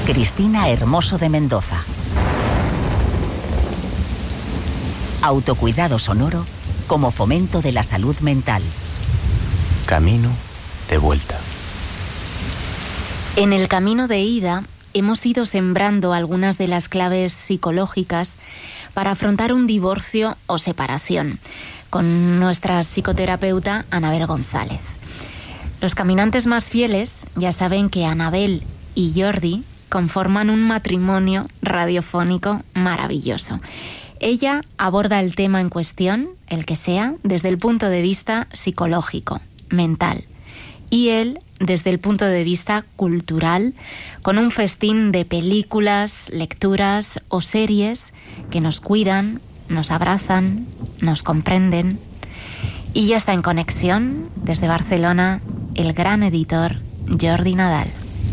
Cristina Hermoso de Mendoza. Autocuidado sonoro como fomento de la salud mental. Camino de vuelta. En el camino de ida hemos ido sembrando algunas de las claves psicológicas para afrontar un divorcio o separación con nuestra psicoterapeuta Anabel González. Los caminantes más fieles ya saben que Anabel y Jordi conforman un matrimonio radiofónico maravilloso. Ella aborda el tema en cuestión, el que sea, desde el punto de vista psicológico, mental, y él desde el punto de vista cultural, con un festín de películas, lecturas o series que nos cuidan, nos abrazan, nos comprenden. Y ya está en conexión desde Barcelona el gran editor Jordi Nadal.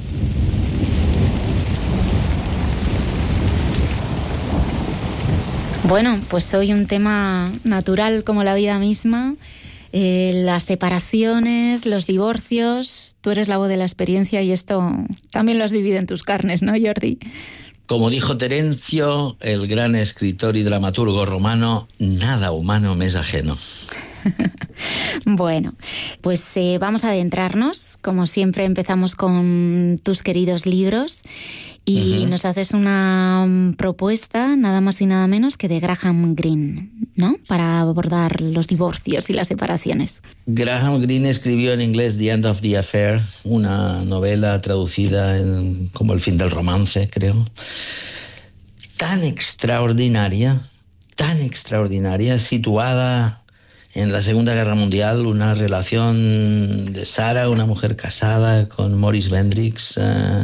Bueno, pues hoy un tema natural como la vida misma, las separaciones, los divorcios. Tú eres la voz de la experiencia y esto también lo has vivido en tus carnes, ¿no, Jordi? Como dijo Terencio, el gran escritor y dramaturgo romano, nada humano me es ajeno. Bueno, pues vamos a adentrarnos. Como siempre empezamos con tus queridos libros y nos haces una propuesta nada más y nada menos que de Graham Greene, ¿no? Para abordar los divorcios y las separaciones. Graham Greene escribió en inglés The End of the Affair, una novela traducida como El fin del romance, creo. Tan extraordinaria, situada en la Segunda Guerra Mundial, una relación de Sarah, una mujer casada, con Maurice Bendrix,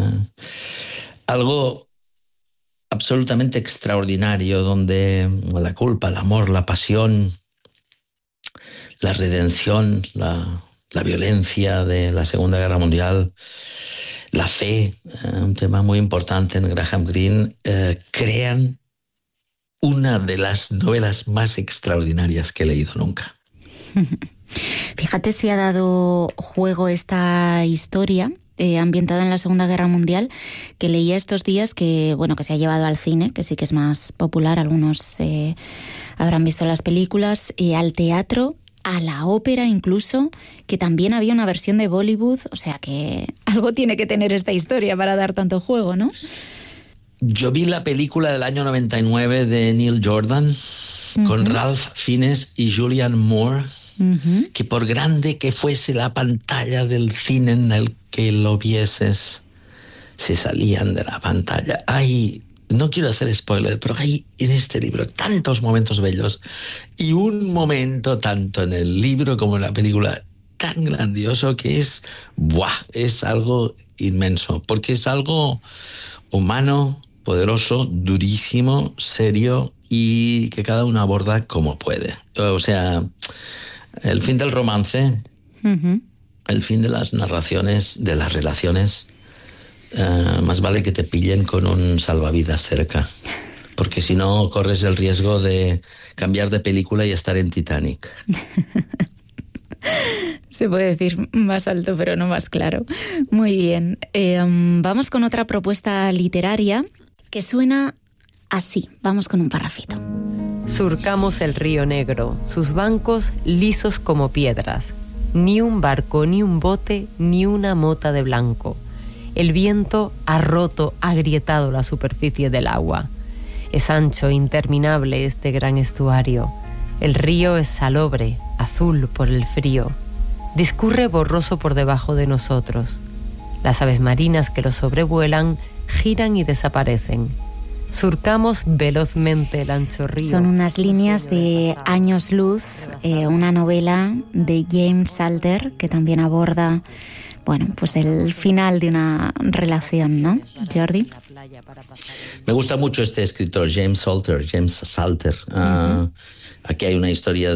algo absolutamente extraordinario, donde la culpa, el amor, la pasión, la redención, la violencia de la Segunda Guerra Mundial, la fe, un tema muy importante en Graham Greene, crean una de las novelas más extraordinarias que he leído nunca. Fíjate si ha dado juego esta historia ambientada en la Segunda Guerra Mundial, que leía estos días que se ha llevado al cine, que sí que es más popular, algunos habrán visto las películas, al teatro, a la ópera incluso, que también había una versión de Bollywood, o sea que algo tiene que tener esta historia para dar tanto juego, ¿no? Yo vi la película del año 99 de Neil Jordan, con Ralph Fiennes y Julianne Moore, que por grande que fuese la pantalla del cine en el que lo vieses, se salían de la pantalla. No quiero hacer spoiler, pero hay en este libro tantos momentos bellos y un momento tanto en el libro como en la película tan grandioso que es algo inmenso, porque es algo humano, poderoso, durísimo, serio y que cada uno aborda como puede. O sea, el fin del romance, el fin de las narraciones, de las relaciones, más vale que te pillen con un salvavidas cerca, porque si no corres el riesgo de cambiar de película y estar en Titanic. Se puede decir más alto, pero no más claro. Muy bien. Vamos con otra propuesta literaria que suena así. Vamos con un parrafito. Surcamos el río Negro, sus bancos lisos como piedras. Ni un barco, ni un bote, ni una mota de blanco. El viento ha roto, agrietado la superficie del agua. Es ancho, interminable este gran estuario. El río es salobre, azul por el frío. Discurre borroso por debajo de nosotros. Las aves marinas que lo sobrevuelan giran y desaparecen. Surcamos velozmente el ancho río. Son unas líneas de Años Luz, una novela de James Salter que también aborda, pues el final de una relación, ¿no, Jordi? Me gusta mucho este escritor, James Salter. Aquí hay una historia